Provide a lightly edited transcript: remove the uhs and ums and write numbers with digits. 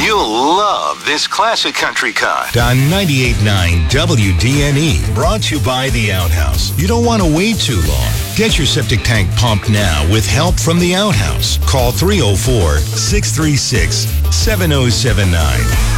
You'll love this classic country cut. On 98.9 WDNE, brought to you by The Outhouse. You don't want to wait too long. Get your septic tank pumped now with help from The Outhouse. Call 304-636-7079.